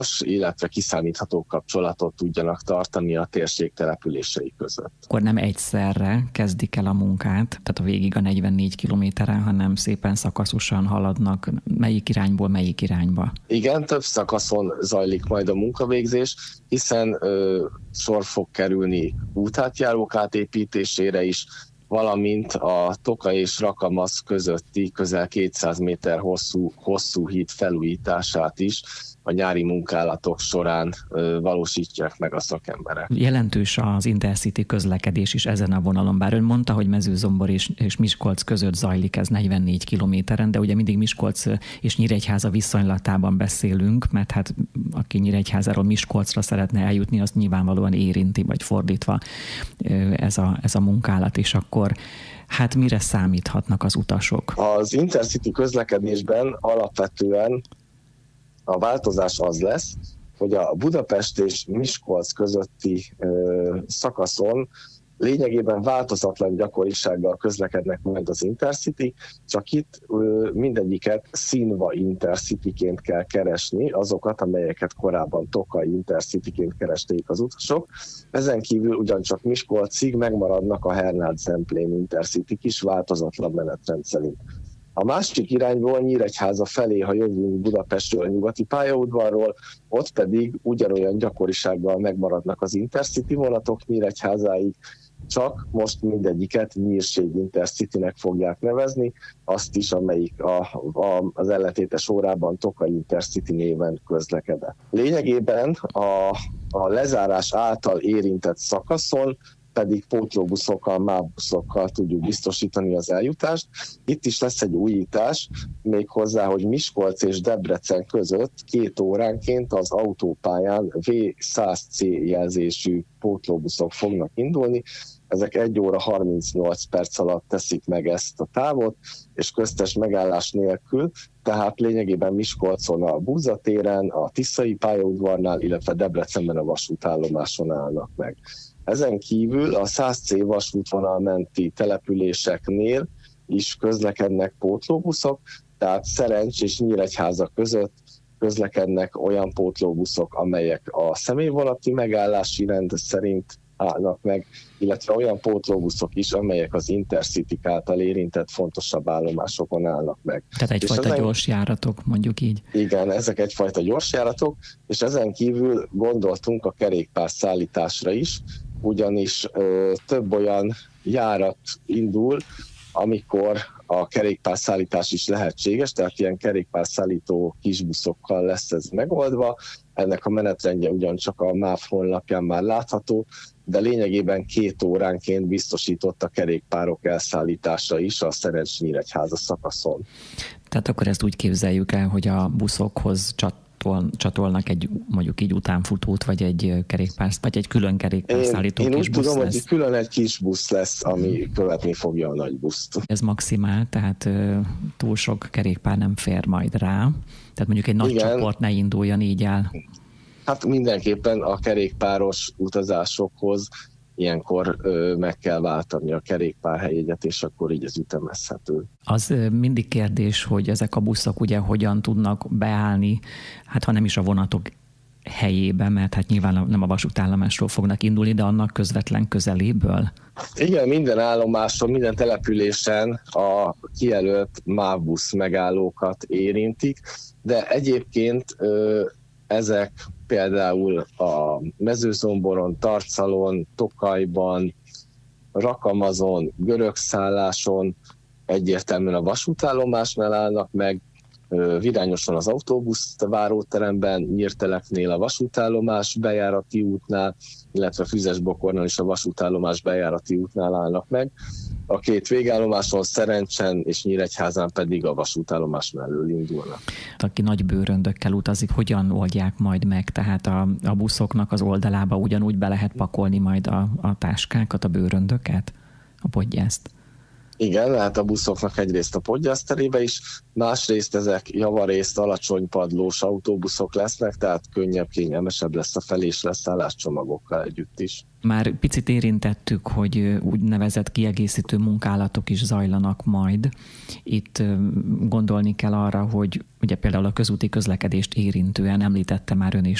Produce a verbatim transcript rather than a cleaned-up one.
illetve kiszámítható kapcsolatot tudjanak tartani a térség települései között. Akkor nem egyszerre kezdik el a munkát, tehát a végig a negyvennégy kilométeren, hanem szépen szakaszosan haladnak, melyik irányból melyik irányba? Igen, több szakaszon zajlik majd a munkavégzés, hiszen ö, sor fog kerülni útátjárók átépítésére is, valamint a Tokaj és Rakamasz közötti közel kétszáz méter hosszú, hosszú híd felújítását is a nyári munkálatok során ö, valósítják meg a szakemberek. Jelentős az Intercity közlekedés is ezen a vonalon, bár ön mondta, hogy Mezőzombor és, és Miskolc között zajlik ez negyvennégy kilométeren, de ugye mindig Miskolc és Nyíregyháza viszonylatában beszélünk, mert hát aki Nyíregyházáról Miskolcra szeretne eljutni, azt nyilvánvalóan érinti, vagy fordítva ez a, ez a munkálat, és akkor hát mire számíthatnak az utasok? Az Intercity közlekedésben alapvetően a változás az lesz, hogy a Budapest és Miskolc közötti ö, szakaszon lényegében változatlan gyakorisággal közlekednek majd az Intercity, csak itt ö, mindegyiket színva Intercityként kell keresni, azokat, amelyeket korábban Tokaj Intercityként keresték az utasok. Ezen kívül ugyancsak Miskolcig megmaradnak a Hernád-Zemplén Intercityk is változatlan menetrend szerint. A másik irányból Nyíregyháza felé, ha jövünk Budapestről, nyugati pályaudvarról, ott pedig ugyanolyan gyakorisággal megmaradnak az Intercity vonatok Nyíregyházáig, csak most mindegyiket Nyírség Intercitynek fogják nevezni, azt is, amelyik a, a, az ellentétes órában Tokaj Intercity néven közlekedett. Lényegében a, a lezárás által érintett szakaszon pedig pótlóbuszokkal, mávbuszokkal tudjuk biztosítani az eljutást. Itt is lesz egy újítás, méghozzá, hogy Miskolc és Debrecen között két óránként az autópályán vé száz cé jelzésű pótlóbuszok fognak indulni. Ezek egy óra harmincnyolc perc alatt teszik meg ezt a távot, és köztes megállás nélkül, tehát lényegében Miskolcon a Búza téren, a Tiszai pályaudvarnál, illetve Debrecenben a vasútállomáson állnak meg. Ezen kívül a száz cé vasútvonal menti településeknél is közlekednek pótlóbuszok, tehát Szerencs és Nyíregyháza között közlekednek olyan pótlóbuszok, amelyek a személyvonati megállási rend szerint állnak meg, illetve olyan pótlóbuszok is, amelyek az Intercity által érintett fontosabb állomásokon állnak meg. Tehát egyfajta ezen... gyors járatok, mondjuk így. Igen, ezek egyfajta gyors járatok, és ezen kívül gondoltunk a kerékpárszállításra is, ugyanis ö, több olyan járat indul, amikor a kerékpárszállítás is lehetséges, tehát ilyen kerékpárszállító kisbuszokkal lesz ez megoldva. Ennek a menetrendje ugyancsak a MÁV honlapján már látható, de lényegében két óránként biztosított a kerékpárok elszállítása is a Szerencs-Nyíregyháza szakaszon. Tehát akkor ezt úgy képzeljük el, hogy a buszokhoz csat csatolnak egy mondjuk így utánfutót, vagy egy kerékpár, vagy egy külön kerékpárszállító Én, én kis úgy busz tudom, lesz. hogy külön egy kis busz lesz, ami követni fogja a nagy buszt. Ez maximál, tehát uh, túl sok kerékpár nem fér majd rá. Tehát mondjuk egy nagy Igen. csoport ne induljon így el. Hát mindenképpen a kerékpáros utazásokhoz ilyenkor ö, meg kell váltani a kerékpárhelyjegyet, és akkor így ez ütemezhető. Az ö, mindig kérdés, hogy ezek a buszok ugye hogyan tudnak beállni, hát ha nem is a vonatok helyébe, mert hát nyilván nem a vasútállomásról fognak indulni, de annak közvetlen közeléből. Igen, minden állomáson, minden településen a kijelölt mávbusz megállókat érintik, de egyébként ö, ezek például a Mezőzomboron, Tarcalon, Tokajban, Rakamazon, Görögszálláson egyértelműen a vasútállomásnál állnak meg, Virányoson az autóbusz váróteremben, Nyírteleknél a vasútállomás bejárati útnál, illetve Füzesbokornál is a vasútállomás bejárati útnál állnak meg. A két végállomáson, Szerencsen és Nyíregyházán pedig a vasútállomás mellől indulnak. Aki nagy bőröndökkel utazik, hogyan oldják majd meg? Tehát a, a buszoknak az oldalába ugyanúgy be lehet pakolni majd a, a táskákat, a bőröndöket, a podgyászt? Igen, lehet a buszoknak egyrészt a podgyaszterébe is, másrészt ezek javarészt alacsony padlós autóbuszok lesznek, tehát könnyebb, kényelmesebb lesz a fel- és leszállás csomagokkal együtt is. Már picit érintettük, hogy úgynevezett kiegészítő munkálatok is zajlanak majd. Itt gondolni kell arra, hogy ugye például a közúti közlekedést érintően említette már ön is,